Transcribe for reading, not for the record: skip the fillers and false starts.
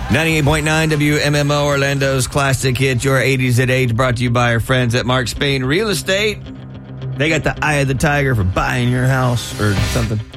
98.9 WMMO, Orlando's classic hit, Your 80s at 8, brought to you by our friends at Mark Spain Real Estate. They got the eye of the tiger for buying your house or something.